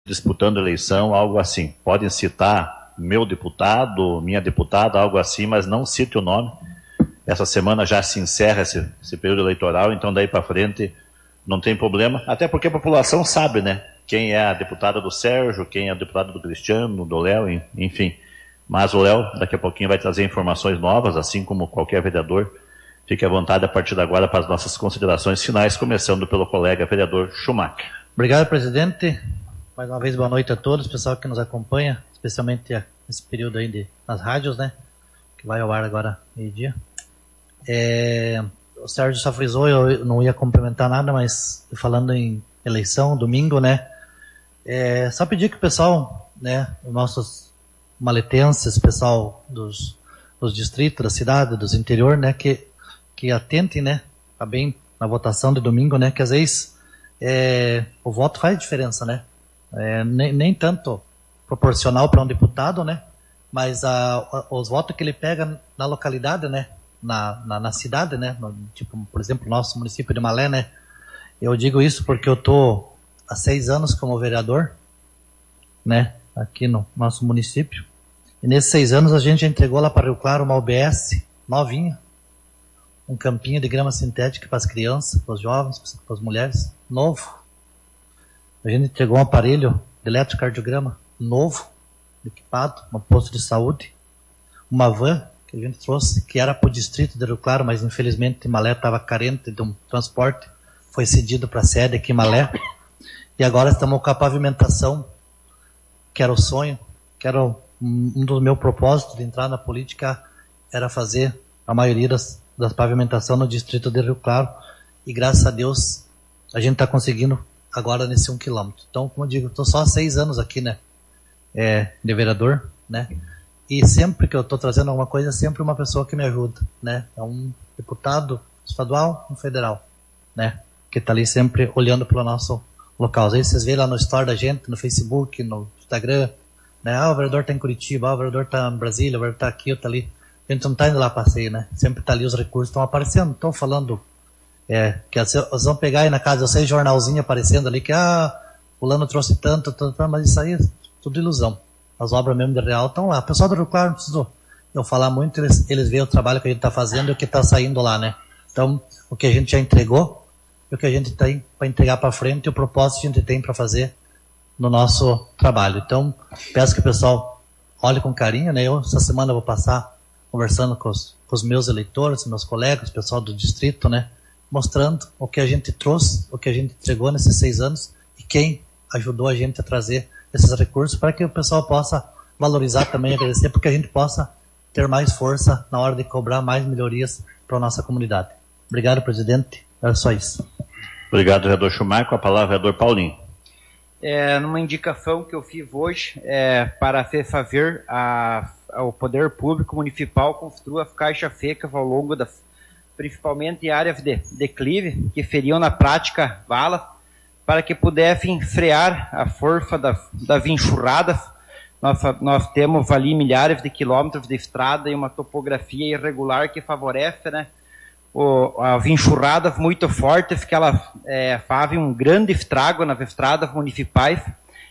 disputando eleição, algo assim. Podem citar meu deputado, minha deputada, algo assim, mas não cite o nome. Essa semana já se encerra esse período eleitoral, então daí para frente não tem problema, até porque a população sabe, né? Quem é a deputada do Sérgio, quem é a deputada do Cristiano, do Léo, enfim. Mas o Léo, daqui a pouquinho, vai trazer informações novas, assim como qualquer vereador. Fique à vontade a partir de agora para as nossas considerações finais, começando pelo colega vereador Schumacher. Obrigado, presidente. Mais uma vez, boa noite a todos, pessoal que nos acompanha, especialmente nesse período aí nas rádios, né? Que vai ao ar agora, meio-dia. O Sérgio só frisou, eu não ia complementar nada, mas falando em eleição, domingo, né? Só pedir que o pessoal, né, os nossos maletenses, pessoal dos distritos, da cidade, dos interior, né, que atentem, né, tá bem na votação de domingo, né, que às vezes o voto faz diferença, né? Nem tanto proporcional para um deputado, né? Mas os votos que ele pega na localidade, né? Na cidade, né? Tipo, por exemplo, nosso município de Malé, né? Eu digo isso porque eu tô há 6 anos como vereador, né? Aqui no nosso município. E nesses 6 anos a gente entregou lá para Rio Claro uma UBS novinha, um campinho de grama sintética para as crianças, para os jovens, para as mulheres, novo. A gente entregou um aparelho de eletrocardiograma novo, equipado, um posto de saúde, uma van que a gente trouxe, que era para o distrito de Rio Claro, mas infelizmente Malé estava carente de um transporte, foi cedido para a sede aqui em Malé, e agora estamos com a pavimentação, que era o sonho, que era um dos meus propósitos de entrar na política, era fazer a maioria das pavimentações no distrito de Rio Claro, e graças a Deus a gente está conseguindo agora nesse 1 quilômetro. Então, como eu digo, estou só há 6 anos aqui, né, de vereador, né, e sempre que eu estou trazendo alguma coisa, é sempre uma pessoa que me ajuda, né, é um deputado estadual, um federal, né, que está ali sempre olhando pelo nosso local. Às vezes vocês veem lá no story da gente, no Facebook, no Instagram, né, o vereador está em Curitiba, o vereador está em Brasília, o vereador está aqui, está ali. A gente não está indo lá passeio, né, sempre está ali, os recursos estão aparecendo, estão falando, que vocês vão pegar aí na casa de vocês, jornalzinho aparecendo ali, que fulano trouxe tanto, mas isso aí é tudo ilusão. As obras mesmo de real estão lá. O pessoal do Rio Claro, não preciso eu falar muito, eles veem o trabalho que a gente está fazendo e o que está saindo lá, né. Então, o que a gente já entregou, e o que a gente tem para entregar para frente, e o propósito que a gente tem para fazer no nosso trabalho. Então, peço que o pessoal olhe com carinho, né. Essa semana eu vou passar conversando com os meus eleitores, meus colegas, o pessoal do distrito, né, mostrando o que a gente trouxe, o que a gente entregou nesses 6 anos e quem ajudou a gente a trazer esses recursos para que o pessoal possa valorizar também e agradecer, porque a gente possa ter mais força na hora de cobrar mais melhorias para a nossa comunidade. Obrigado, presidente. É só isso. Obrigado, vereador Schumacher. Com a palavra, vereador Paulinho. Numa indicação que eu fiz hoje, para fazer ao Poder Público Municipal construa caixa feca ao longo principalmente em áreas de declive, que feriam na prática valas, para que pudessem frear a força das enxurradas. Nós temos ali milhares de quilômetros de estrada e uma topografia irregular que favorece, né, as enxurradas muito fortes, que elas fazem um grande estrago nas estradas municipais,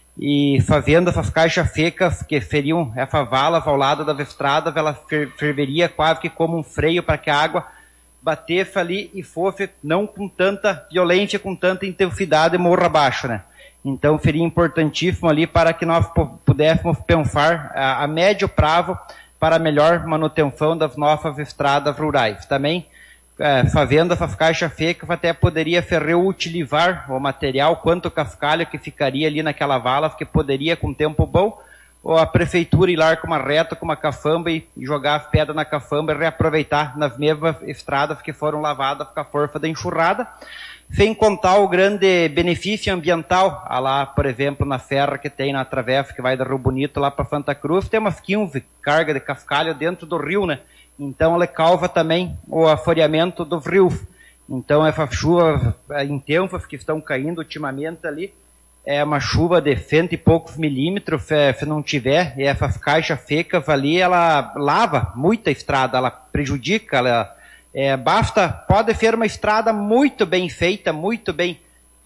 e fazendo essas caixas secas que feriam essas valas ao lado das estradas, ela serviria quase que como um freio para que a água batesse ali e fosse não com tanta violência, com tanta intensidade morro abaixo, né? Então seria importantíssimo ali para que nós pudéssemos pensar a médio prazo para a melhor manutenção das nossas estradas rurais. Também, fazendo essas caixas secas, até poderia se reutilizar o material, quanto cascalho que ficaria ali naquela vala, que poderia, com tempo bom, ou a prefeitura ir lá com uma reta, com uma cafamba e jogar as pedras na cafamba e reaproveitar nas mesmas estradas que foram lavadas com a força da enxurrada, sem contar o grande benefício ambiental. Lá, por exemplo, na serra que tem na travessa que vai do Rio Bonito lá para Santa Cruz, tem umas 15 cargas de cascalho dentro do rio, né? Então ela causa também o aforiamento dos rios. Então essas chuvas intensas que estão caindo ultimamente ali, é uma chuva de 100 e poucos milímetros, se não tiver, e essas caixas secas ali, ela lava muita estrada, ela prejudica, pode ser uma estrada muito bem feita, muito bem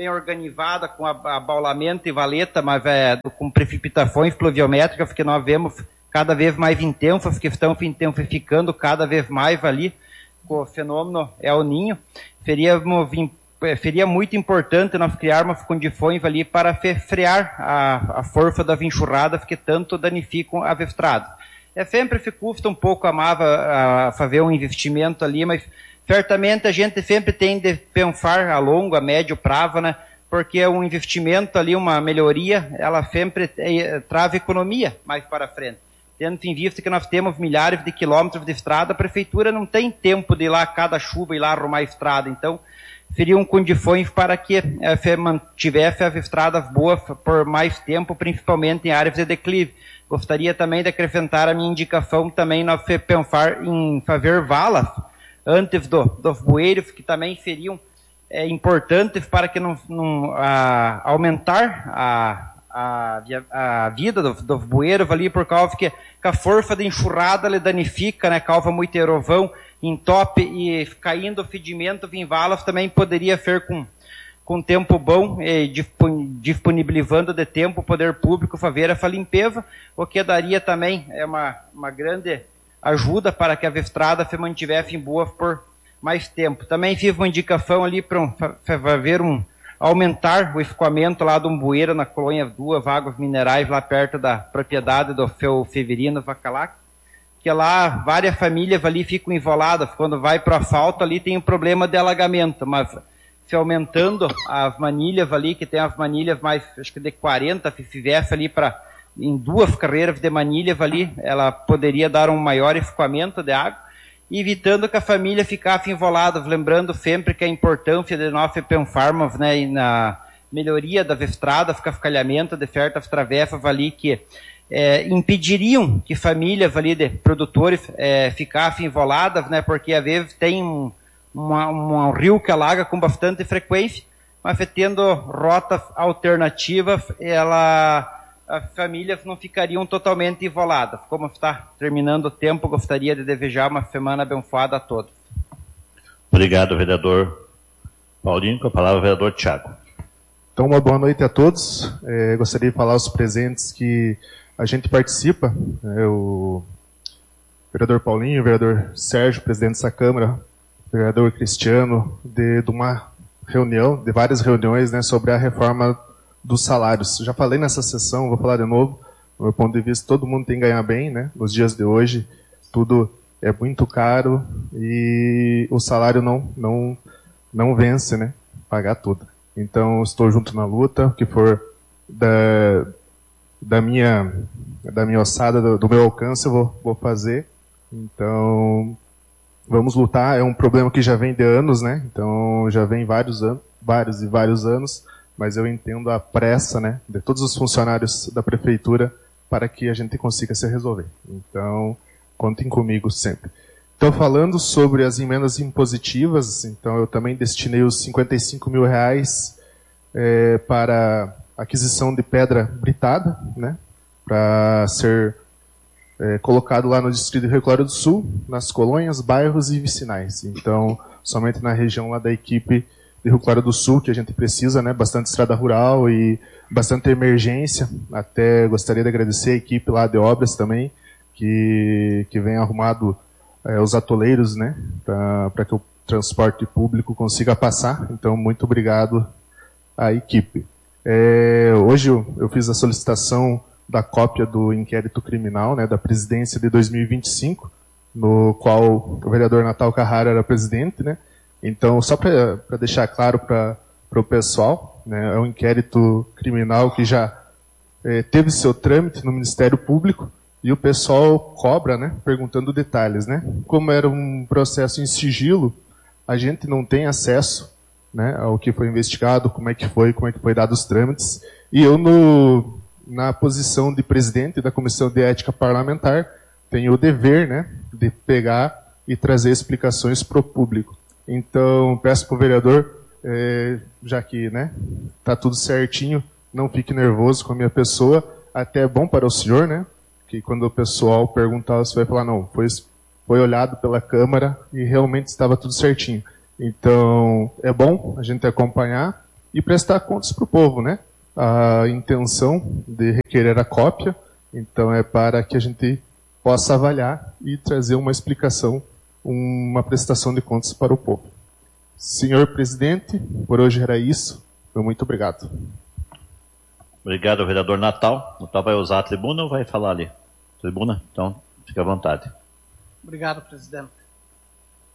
bem organizada, com abaulamento e valeta, mas com precipitações pluviométricas que nós vemos cada vez mais intensas, que estão intensificando cada vez mais ali, com o fenômeno El Niño. Seria muito importante nós criarmos condições ali para frear a força das enxurradas que tanto danificam as estradas. Sempre custa um pouco a fazer um investimento ali, mas certamente a gente sempre tem de pensar a longo, a médio prazo, né? Porque um investimento ali, uma melhoria, ela sempre traz economia mais para frente. Tendo em vista que nós temos milhares de quilômetros de estrada, a prefeitura não tem tempo de ir lá, cada chuva, ir lá arrumar a estrada. Então, seriam condições para que mantivesse as estradas boas por mais tempo, principalmente em áreas de declive. Gostaria também de acrescentar a minha indicação também nós pensar em fazer valas antes dos bueiros, que também seriam importantes para que não aumentar a vida dos bueiros ali, por causa que a força da enxurrada ele danifica, né, causa muita erosão, entope e caindo o fedimento em valas também poderia ser com tempo bom, disponibilizando de tempo o poder público fazer essa limpeza, o que daria também uma grande ajuda para que as estradas se mantivessem boas por mais tempo. Também fiz uma indicação ali para aumentar o escoamento lá de um bueiro na colônia 2 Águas Minerais, lá perto da propriedade do seu Severino Vacalac, que lá várias famílias ali ficam isoladas. Quando vai para o asfalto ali tem um problema de alagamento, mas se aumentando as manilhas ali, que tem as manilhas mais, acho que de 40, se fizesse ali em 2 carreiras de manilhas ali, ela poderia dar um maior escoamento de água, evitando que a família ficasse envolada, lembrando sempre que a importância de nós pensarmos, né, na melhoria das estradas, cascalhamento de certas travessas ali que impediriam que famílias ali de produtores ficassem envoladas, né, porque às vezes tem um rio que alaga com bastante frequência, mas tendo rotas alternativas, as famílias não ficariam totalmente isoladas. Como está terminando o tempo, gostaria de desejar uma semana abençoada a todos. Obrigado, vereador Paulinho. Com a palavra, o vereador Thiago. Então, uma boa noite a todos. Gostaria de falar aos presentes que a gente participa, o vereador Paulinho, o vereador Sérgio, presidente dessa Câmara, o vereador Cristiano, de uma reunião, de várias reuniões, né, sobre a reforma dos salários. Já falei nessa sessão, vou falar de novo. Do meu ponto de vista, todo mundo tem que ganhar bem, né? Nos dias de hoje, tudo é muito caro e o salário não vence, né? Pagar tudo. Então, estou junto na luta, o que for da minha ossada, do meu alcance, eu vou fazer. Então, vamos lutar. É um problema que já vem de anos, né? Então, já vem vários anos, mas eu entendo a pressa, né, de todos os funcionários da prefeitura para que a gente consiga se resolver. Então, contem comigo sempre. Então, falando sobre as emendas impositivas, então eu também destinei os R$55 mil para aquisição de pedra britada, né, para ser colocado lá no Distrito Rio Claro do Sul, nas colônias, bairros e vicinais. Então, somente na região lá da equipe de Rio Claro do Sul, que a gente precisa, né, bastante estrada rural e bastante emergência. Até gostaria de agradecer a equipe lá de obras também, que vem arrumado os atoleiros, né, para que o transporte público consiga passar. Então, muito obrigado à equipe. Hoje eu fiz a solicitação da cópia do inquérito criminal, né, da presidência de 2025, no qual o vereador Natal Carrara era presidente, né. Então, só para deixar claro para o pessoal, né, é um inquérito criminal que já teve seu trâmite no Ministério Público e o pessoal cobra, né, perguntando detalhes, né. Como era um processo em sigilo, a gente não tem acesso, né, ao que foi investigado, como é que foi dado os trâmites. E eu, na posição de presidente da Comissão de Ética Parlamentar, tenho o dever, né, de pegar e trazer explicações para o público. Então, peço para o vereador, já que, né, tá tudo certinho, não fique nervoso com a minha pessoa, até é bom para o senhor, né, que quando o pessoal perguntar, você vai falar, não, foi olhado pela Câmara e realmente estava tudo certinho. Então, é bom a gente acompanhar e prestar contas para o povo, né? A intenção de requerer a cópia, então, é para que a gente possa avaliar e trazer uma explicação, uma prestação de contas para o povo. Senhor presidente, por hoje era isso. Muito obrigado. Obrigado, vereador Natal. Natal vai usar a tribuna ou vai falar ali? Tribuna? Então, fique à vontade. Obrigado, presidente.